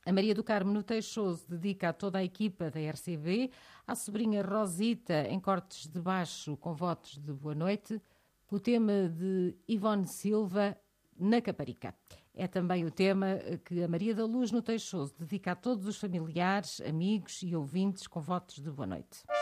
A Maria do Carmo no Teixoso dedica a toda a equipa da RCB, à sobrinha Rosita em cortes de baixo com votos de boa noite, o tema de Ivone Silva, Na Caparica. É também o tema que a Maria da Luz no Teixoso dedica a todos os familiares, amigos e ouvintes com votos de boa noite.